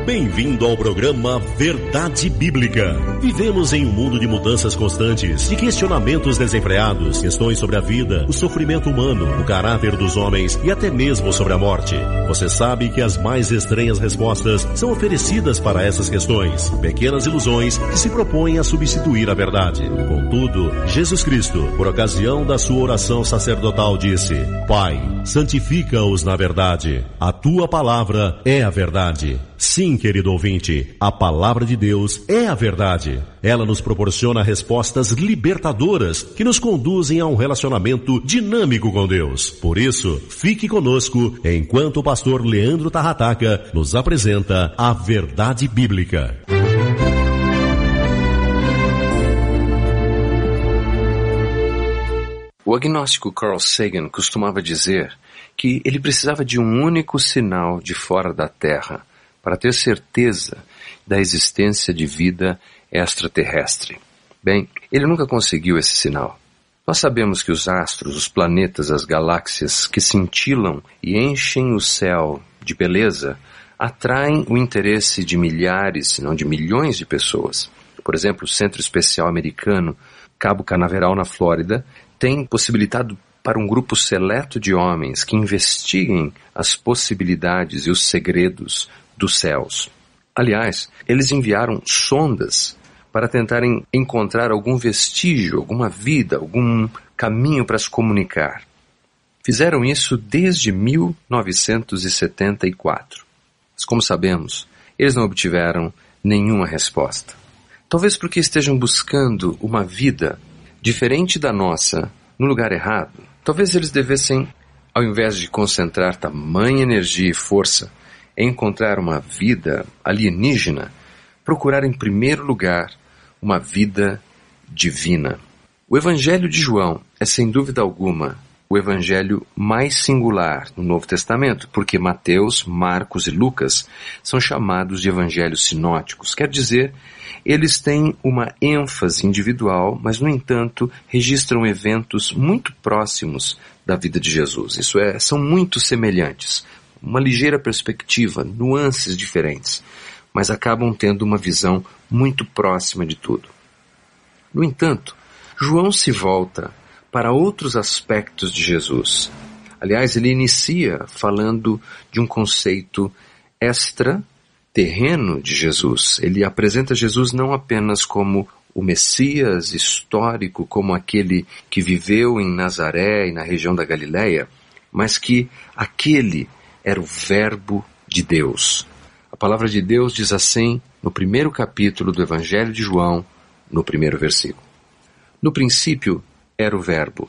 Bem-vindo ao programa Verdade Bíblica. Vivemos em um mundo de mudanças constantes, de questionamentos desenfreados, questões sobre a vida, o sofrimento humano, o caráter dos homens e até mesmo sobre a morte. Você sabe que as mais estranhas respostas são oferecidas para essas questões, pequenas ilusões que se propõem a substituir a verdade. Contudo, Jesus Cristo, por ocasião da sua oração sacerdotal, disse: Pai, santifica-os na verdade. A tua palavra é a verdade. Sim, querido ouvinte, a palavra de Deus é a verdade. Ela nos proporciona respostas libertadoras que nos conduzem a um relacionamento dinâmico com Deus. Por isso, fique conosco enquanto o pastor Leandro Tarrataca nos apresenta a Verdade Bíblica. O agnóstico Carl Sagan costumava dizer que ele precisava de um único sinal de fora da Terra para ter certeza da existência de vida extraterrestre. Bem, ele nunca conseguiu esse sinal. Nós sabemos que os astros, os planetas, as galáxias que cintilam e enchem o céu de beleza atraem o interesse de milhares, se não de milhões de pessoas. Por exemplo, o Centro Especial Americano, Cabo Canaveral, na Flórida, tem possibilitado para um grupo seleto de homens que investiguem as possibilidades e os segredos dos céus. Aliás, eles enviaram sondas para tentarem encontrar algum vestígio, alguma vida, algum caminho para se comunicar. Fizeram isso desde 1974. Mas, como sabemos, eles não obtiveram nenhuma resposta. Talvez porque estejam buscando uma vida diferente da nossa no lugar errado. Talvez eles devessem, ao invés de concentrar tamanha energia e força em encontrar uma vida alienígena, procurar em primeiro lugar uma vida divina. O Evangelho de João é, sem dúvida alguma, o evangelho mais singular no Novo Testamento, porque Mateus, Marcos e Lucas são chamados de evangelhos sinóticos. Quer dizer, eles têm uma ênfase individual, mas, no entanto, registram eventos muito próximos da vida de Jesus. Isso é, são muito semelhantes. Uma ligeira perspectiva, nuances diferentes, mas acabam tendo uma visão muito próxima de tudo. No entanto, João se volta para outros aspectos de Jesus. Aliás, ele inicia falando de um conceito extraterreno de Jesus. Ele apresenta Jesus não apenas como o Messias histórico, como aquele que viveu em Nazaré e na região da Galileia, mas que aquele era o Verbo de Deus. A palavra de Deus diz assim no primeiro capítulo do Evangelho de João, no primeiro versículo. No princípio era o Verbo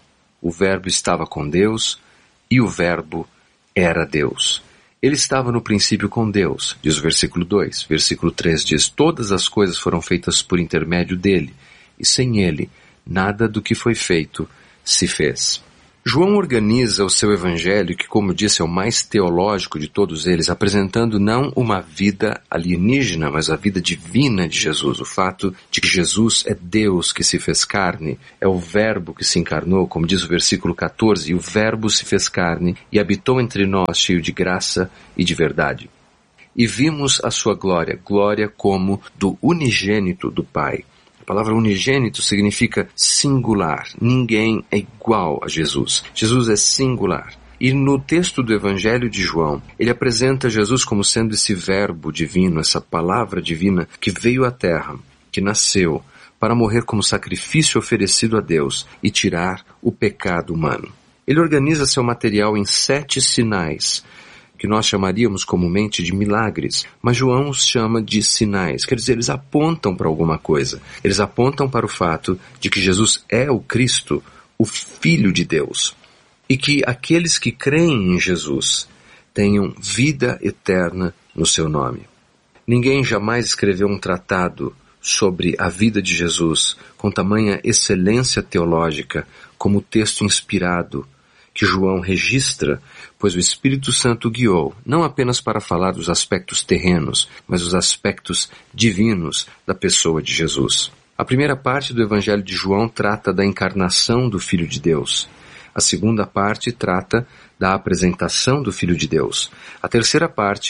estava com Deus e o Verbo era Deus. Ele estava no princípio com Deus, diz o versículo 2. Versículo 3 diz: todas as coisas foram feitas por intermédio dele, e sem ele, nada do que foi feito se fez. João organiza o seu evangelho, que, como disse, é o mais teológico de todos eles, apresentando não uma vida alienígena, mas a vida divina de Jesus. O fato de que Jesus é Deus que se fez carne, é o Verbo que se encarnou, como diz o versículo 14, e o Verbo se fez carne e habitou entre nós, cheio de graça e de verdade. E vimos a sua glória, glória como do unigênito do Pai. A palavra unigênito significa singular. Ninguém é igual a Jesus. Jesus é singular. E no texto do Evangelho de João, ele apresenta Jesus como sendo esse verbo divino, essa palavra divina que veio à terra, que nasceu para morrer como sacrifício oferecido a Deus e tirar o pecado humano. Ele organiza seu material em 7 sinais, que nós chamaríamos comumente de milagres, mas João os chama de sinais. Quer dizer, eles apontam para alguma coisa. Eles apontam para o fato de que Jesus é o Cristo, o Filho de Deus, e que aqueles que creem em Jesus tenham vida eterna no seu nome. Ninguém jamais escreveu um tratado sobre a vida de Jesus com tamanha excelência teológica como o texto inspirado que João registra, pois o Espírito Santo guiou, não apenas para falar dos aspectos terrenos, mas os aspectos divinos da pessoa de Jesus. A primeira parte do Evangelho de João trata da encarnação do Filho de Deus. A segunda parte trata da apresentação do Filho de Deus. A terceira parte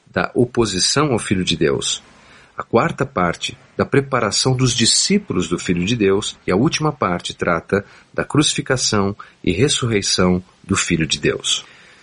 da oposição ao Filho de Deus. A quarta parte, da preparação dos discípulos do Filho de Deus. E a última parte trata da crucificação e ressurreição do Filho de Deus.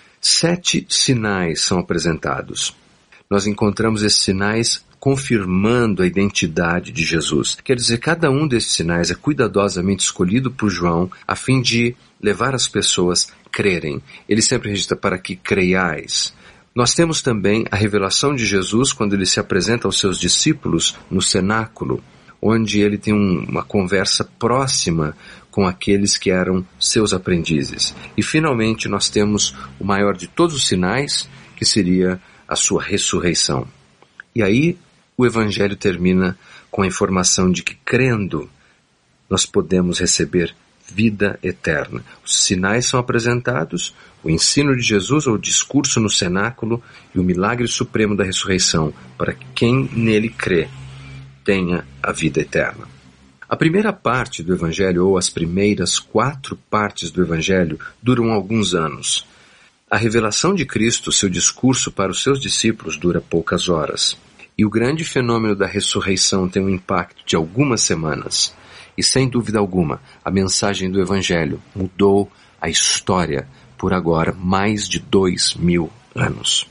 7 sinais são apresentados. Nós encontramos esses sinais confirmando a identidade de Jesus. Quer dizer, cada um desses sinais é cuidadosamente escolhido por João a fim de levar as pessoas a crerem. Ele sempre registra para que creiais. Nós temos também a revelação de Jesus quando ele se apresenta aos seus discípulos no cenáculo, onde ele tem uma conversa próxima com aqueles que eram seus aprendizes. E finalmente nós temos o maior de todos os sinais, que seria a sua ressurreição. E aí o Evangelho termina com a informação de que, crendo, nós podemos receber vida eterna. Os sinais são apresentados, o ensino de Jesus, ou o discurso no cenáculo, e o milagre supremo da ressurreição, para que quem nele crê tenha a vida eterna. A primeira parte do Evangelho, ou as primeiras 4 partes do Evangelho, duram alguns anos. A revelação de Cristo, seu discurso para os seus discípulos, dura poucas horas. E o grande fenômeno da ressurreição tem um impacto de algumas semanas. E sem dúvida alguma, a mensagem do Evangelho mudou a história por agora mais de 2000 anos.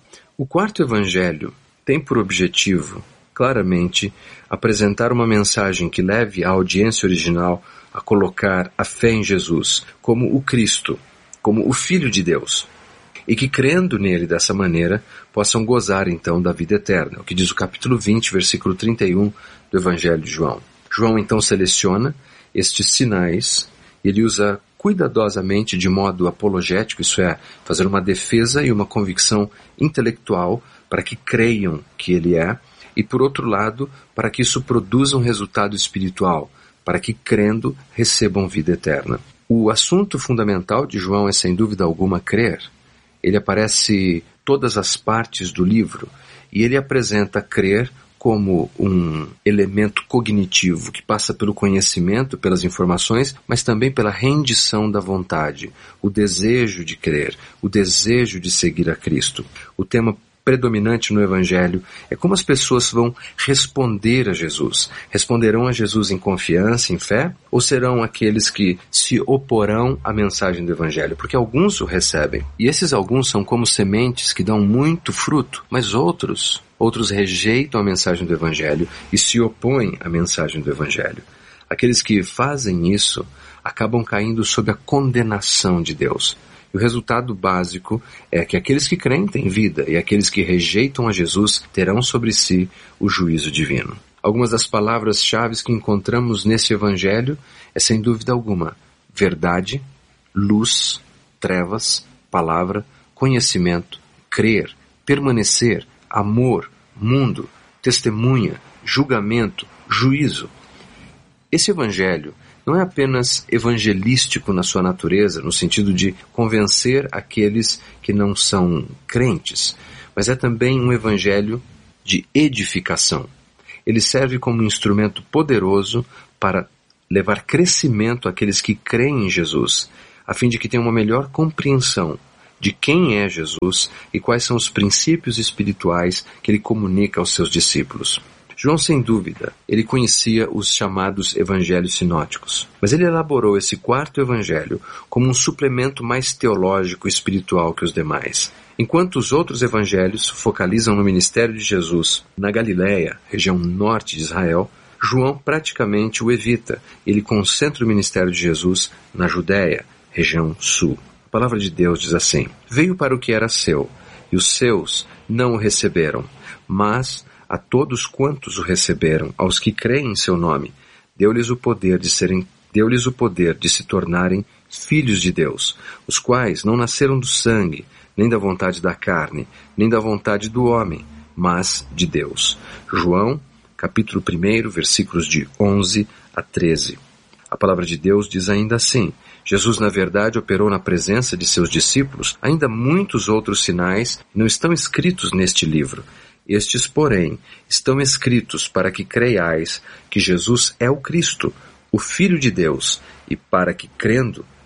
O quarto Evangelho tem por objetivo, claramente, apresentar uma mensagem que leve a audiência original a colocar a fé em Jesus como o Cristo, como o Filho de Deus, e que, crendo nele dessa maneira, possam gozar então da vida eterna, o que diz o capítulo 20, versículo 31 do Evangelho de João. João então seleciona estes sinais, ele usa cuidadosamente de modo apologético, isso é, fazer uma defesa e uma convicção intelectual para que creiam que ele é, e por outro lado, para que isso produza um resultado espiritual, para que crendo recebam vida eterna. O assunto fundamental de João é sem dúvida alguma crer. Ele aparece todas as partes do livro e ele apresenta crer como um elemento cognitivo que passa pelo conhecimento, pelas informações, mas também pela rendição da vontade, o desejo de crer, o desejo de seguir a Cristo. O tema predominante no Evangelho é como as pessoas vão responder a Jesus. Responderão a Jesus em confiança, em fé, ou serão aqueles que se oporão à mensagem do Evangelho? Porque alguns o recebem, e esses alguns são como sementes que dão muito fruto, mas outros rejeitam a mensagem do Evangelho e se opõem à mensagem do Evangelho. Aqueles que fazem isso acabam caindo sob a condenação de Deus. E o resultado básico é que aqueles que creem têm vida e aqueles que rejeitam a Jesus terão sobre si o juízo divino. Algumas das palavras-chave que encontramos nesse Evangelho é, sem dúvida alguma, verdade, luz, trevas, palavra, conhecimento, crer, permanecer, amor, mundo, testemunha, julgamento, juízo. Esse Evangelho não é apenas evangelístico na sua natureza, no sentido de convencer aqueles que não são crentes, mas é também um Evangelho de edificação. Ele serve como um instrumento poderoso para levar crescimento àqueles que creem em Jesus, a fim de que tenham uma melhor compreensão de quem é Jesus e quais são os princípios espirituais que ele comunica aos seus discípulos. João, sem dúvida, ele conhecia os chamados evangelhos sinóticos, mas ele elaborou esse quarto evangelho como um suplemento mais teológico e espiritual que os demais. Enquanto os outros evangelhos focalizam no ministério de Jesus na Galileia, região norte de Israel, João praticamente o evita. Ele concentra o ministério de Jesus na Judéia, região sul. A palavra de Deus diz assim: veio para o que era seu, e os seus não o receberam, mas a todos quantos o receberam, aos que creem em seu nome, deu-lhes o poder de se tornarem filhos de Deus, os quais não nasceram do sangue, nem da vontade da carne, nem da vontade do homem, mas de Deus. João, capítulo 1, versículos de 11 a 13. A palavra de Deus diz ainda assim: Jesus, na verdade, operou na presença de seus discípulos ainda muitos outros sinais que não estão escritos neste livro. Estes, porém, estão escritos para que creiais que Jesus é o Cristo, o Filho de Deus, e para que, crendo,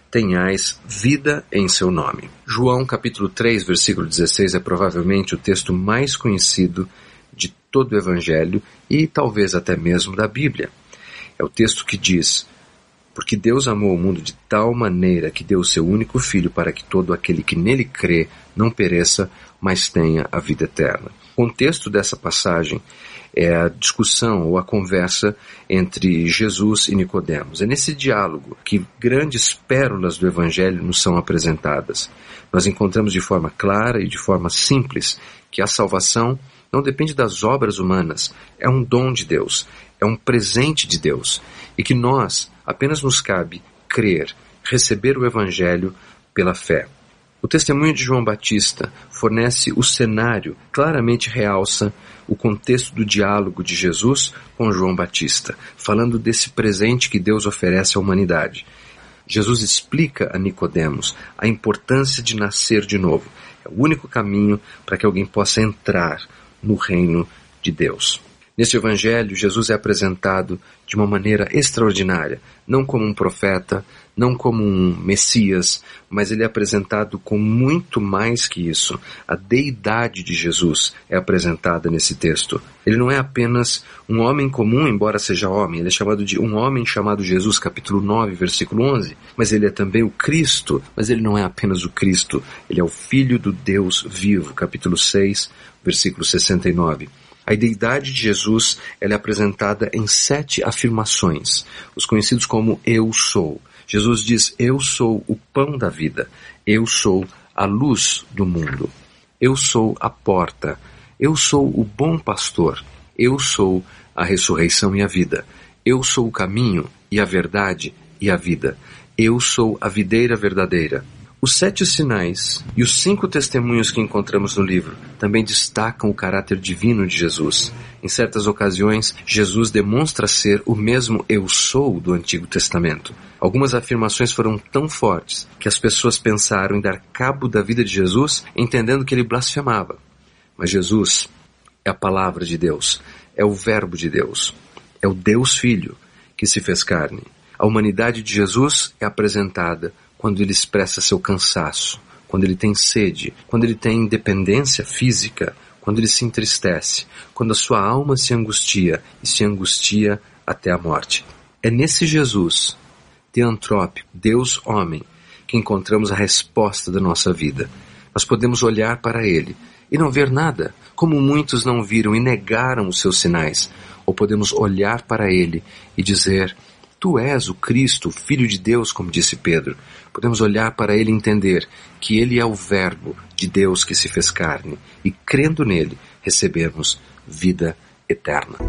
tenhais vida em seu nome. João capítulo 3, versículo 16 é provavelmente o texto mais conhecido de todo o Evangelho e talvez até mesmo da Bíblia. É o texto que diz: porque Deus amou o mundo de tal maneira que deu o seu único Filho para que todo aquele que nele crê não pereça, mas tenha a vida eterna. O contexto dessa passagem é a discussão ou a conversa entre Jesus e Nicodemos. É nesse diálogo que grandes pérolas do Evangelho nos são apresentadas. Nós encontramos de forma clara e de forma simples que a salvação não depende das obras humanas, é um dom de Deus, é um presente de Deus, e que nós apenas nos cabe crer, receber o Evangelho pela fé. O testemunho de João Batista fornece o cenário, claramente realça o contexto do diálogo de Jesus com João Batista, falando desse presente que Deus oferece à humanidade. Jesus explica a Nicodemos a importância de nascer de novo. É o único caminho para que alguém possa entrar no reino de Deus. Neste Evangelho, Jesus é apresentado de uma maneira extraordinária, não como um profeta, não como um Messias, mas ele é apresentado com muito mais que isso. A deidade de Jesus é apresentada nesse texto. Ele não é apenas um homem comum, embora seja homem, ele é chamado de um homem chamado Jesus, capítulo 9, versículo 11, mas ele é também o Cristo, mas ele não é apenas o Cristo, ele é o Filho do Deus vivo, capítulo 6, versículo 69. A deidade de Jesus ela é apresentada em 7 afirmações, os conhecidos como Eu Sou. Jesus diz: eu sou o pão da vida, eu sou a luz do mundo, eu sou a porta, eu sou o bom pastor, eu sou a ressurreição e a vida, eu sou o caminho e a verdade e a vida, eu sou a videira verdadeira. Os 7 sinais e os 5 testemunhos que encontramos no livro também destacam o caráter divino de Jesus. Em certas ocasiões, Jesus demonstra ser o mesmo Eu Sou do Antigo Testamento. Algumas afirmações foram tão fortes que as pessoas pensaram em dar cabo da vida de Jesus, entendendo que ele blasfemava. Mas Jesus é a palavra de Deus, é o verbo de Deus, é o Deus Filho que se fez carne. A humanidade de Jesus é apresentada quando ele expressa seu cansaço, quando ele tem sede, quando ele tem dependência física, quando ele se entristece, quando a sua alma se angustia e se angustia até a morte. É nesse Jesus, teantrópico, Deus homem, que encontramos a resposta da nossa vida. Nós podemos olhar para ele e não ver nada, como muitos não viram e negaram os seus sinais, ou podemos olhar para ele e dizer: Tu és o Cristo, o Filho de Deus, como disse Pedro. Podemos olhar para ele e entender que ele é o Verbo de Deus que se fez carne e, crendo nele, recebemos vida eterna.